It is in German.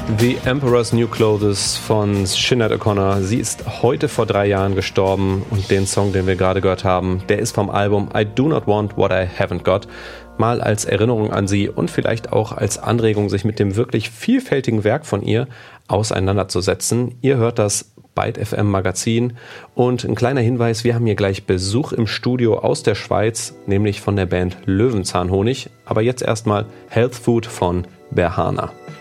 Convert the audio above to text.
The Emperor's New Clothes von Sinead O'Connor. Sie ist heute vor 3 Jahren gestorben und den Song, den wir gerade gehört haben, der ist vom Album I Do Not Want What I Haven't Got. Mal als Erinnerung an sie und vielleicht auch als Anregung, sich mit dem wirklich vielfältigen Werk von ihr auseinanderzusetzen. Ihr hört das Byte FM Magazin und ein kleiner Hinweis, wir haben hier gleich Besuch im Studio aus der Schweiz, nämlich von der Band Löwenzahnhonig. Aber jetzt erstmal Health Food von Berhana.